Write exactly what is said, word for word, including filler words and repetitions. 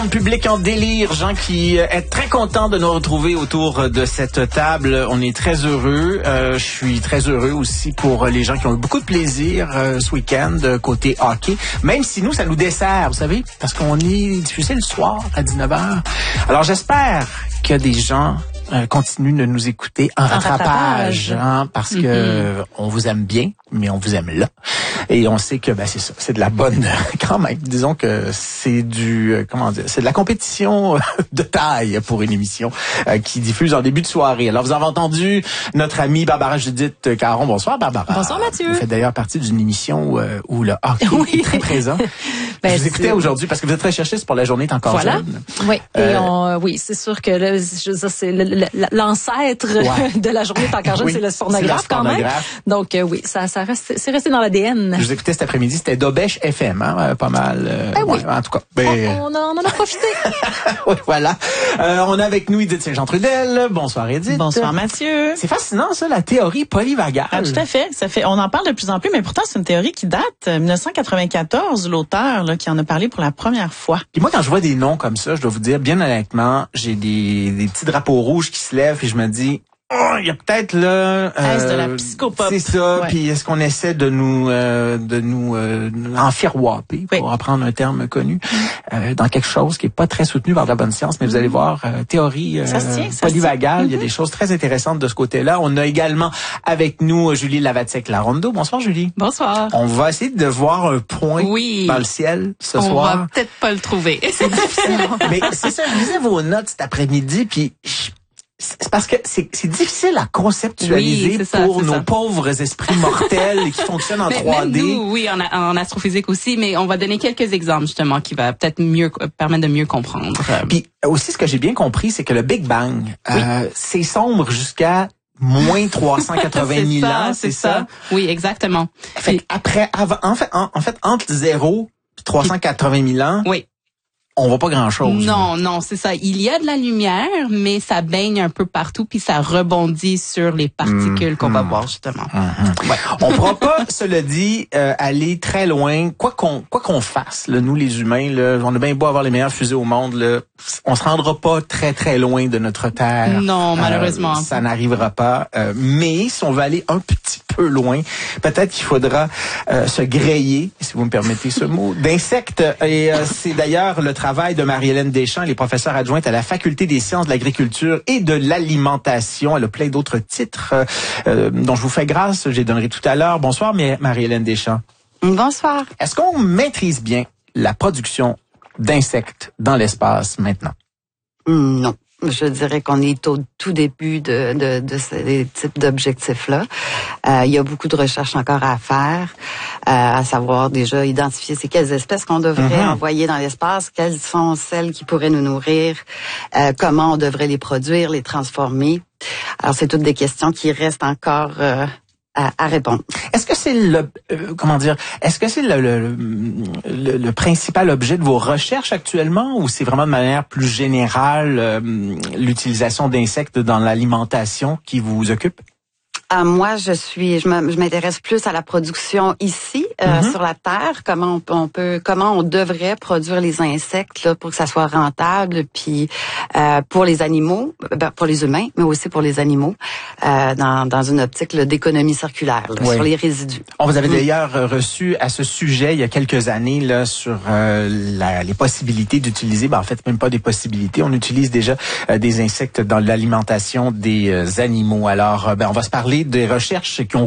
Public en délire, gens qui est très content de nous retrouver autour de cette table. On est très heureux. Euh, je suis très heureux aussi pour les gens qui ont eu beaucoup de plaisir euh, ce week-end euh, côté hockey. Même si nous, ça nous dessert, vous savez, parce qu'on est diffusé le soir à dix-neuf heures. Alors j'espère que des gens euh, continuent de nous écouter en, en rattrapage, rattrapage. Hein, parce mm-hmm. que on vous aime bien, mais on vous aime là. Et on sait que ben c'est ça, c'est de la bonne quand même. Disons que c'est du euh, comment dire, c'est de la compétition de taille pour une émission euh, qui diffuse en début de soirée. Alors vous avez entendu notre amie Barbara Judith Caron. Bonsoir Barbara. Bonsoir Mathieu. Vous faites d'ailleurs partie d'une émission où, euh, où le hockey oui. est très présent. Ben, je vous écoutais aujourd'hui parce que vous êtes recherchiste pour La Journée est encore voilà. jeune. Oui, euh, et on, oui, c'est sûr que là, je, ça, c'est le, le, l'ancêtre ouais. de La Journée est encore jeune, oui, c'est le pornographe quand même. Donc euh, oui, ça, ça reste, c'est resté dans l'A D N. Je vous écoutais cet après-midi, c'était Dobèche F M, hein, pas mal. Euh, ben oui. Ouais, en tout cas. Ben, on, on, en, on en a profité. Oui, voilà. Euh, on a avec nous Édith Saint-Jean-Trudel. Bonsoir Édith. Bonsoir Mathieu. C'est fascinant ça, la théorie polyvagale. Ah, tout à fait. Ça fait. On en parle de plus en plus, mais pourtant c'est une théorie qui date dix-neuf cent quatre-vingt-quatorze. L'auteur là, qui en a parlé pour la première fois. Et moi, quand je vois des noms comme ça, je dois vous dire, bien honnêtement, j'ai des, des petits drapeaux rouges qui se lèvent et je me dis, oh, il y a peut-être là. Euh, est-ce de la psychopop? C'est ça. Ouais. Puis est-ce qu'on essaie de nous, euh, de nous euh, enfiroiper, pour oui. reprendre un terme connu, euh, dans quelque chose qui est pas très soutenu par de la bonne science, mais vous allez voir, euh, théorie euh, ça tient, ça polyvagale, il y a des choses très intéressantes de ce côté-là. On a également avec nous Julie Lavatsek-Larondo. Bonsoir Julie. Bonsoir. On va essayer de voir un point oui. dans le ciel ce on soir. On va peut-être pas le trouver. C'est difficile. Mais c'est ça, je lisais vos notes cet après-midi, puis je c'est parce que c'est, c'est difficile à conceptualiser oui, ça, pour nos ça. pauvres esprits mortels qui fonctionnent en mais, trois D. Nous, oui, en, en astrophysique aussi, mais on va donner quelques exemples justement qui va peut-être mieux permettre de mieux comprendre. Puis aussi, ce que j'ai bien compris, c'est que le Big Bang, oui. euh, c'est sombre jusqu'à moins trois cent quatre-vingt mille ans, c'est, c'est ça? ça? Oui, exactement. Fait Et... après, avant, en fait, en, en fait, entre zéro et trois cent quatre-vingt mille ans. Oui. On voit pas grand-chose. Non, non, c'est ça. Il y a de la lumière, mais ça baigne un peu partout, puis ça rebondit sur les particules mmh, qu'on mmh, va voir justement. Mmh. Ouais. On pourra pas, cela dit, euh, aller très loin. Quoi qu'on, quoi qu'on fasse, là, nous les humains, là, on a bien beau avoir les meilleures fusées au monde, là, on se rendra pas très très loin de notre Terre. Non, malheureusement. Euh, ça n'arrivera pas. Euh, mais si on veut aller un petit peu loin, peut-être qu'il faudra euh, se griller, si vous me permettez ce mot, d'insectes. Et euh, c'est d'ailleurs le travail de Marie-Hélène Deschamps, elle est professeure adjointe à la Faculté des sciences de l'agriculture et de l'alimentation. Elle a plein d'autres titres euh, dont je vous fais grâce, je les donnerai tout à l'heure. Bonsoir Marie-Hélène Deschamps. Bonsoir. Est-ce qu'on maîtrise bien la production d'insectes dans l'espace maintenant? Non. Je dirais qu'on est au tout début de, de, de ces types d'objectifs-là. Euh, il y a beaucoup de recherches encore à faire, euh, à savoir déjà identifier c'est quelles espèces qu'on devrait mm-hmm. envoyer dans l'espace, quelles sont celles qui pourraient nous nourrir, euh, comment on devrait les produire, les transformer. Alors, c'est toutes des questions qui restent encore euh, à, à répondre. Est-ce que c'est le euh, comment dire Est-ce que c'est le, le, le, le principal objet de vos recherches actuellement, ou c'est vraiment de manière plus générale euh, l'utilisation d'insectes dans l'alimentation qui vous occupe? Euh, moi, je suis, je m'intéresse plus à la production ici, euh, mm-hmm. sur la Terre. Comment on, on peut, comment on devrait produire les insectes là pour que ça soit rentable, puis euh, pour les animaux, ben, pour les humains, mais aussi pour les animaux, euh, dans, dans une optique là, d'économie circulaire là, oui. sur les résidus. On vous avait mm. d'ailleurs reçu à ce sujet il y a quelques années là sur euh, la, les possibilités d'utiliser, ben en fait même pas des possibilités, on utilise déjà euh, des insectes dans l'alimentation des euh, animaux. Alors, euh, ben on va se parler des recherches qui ont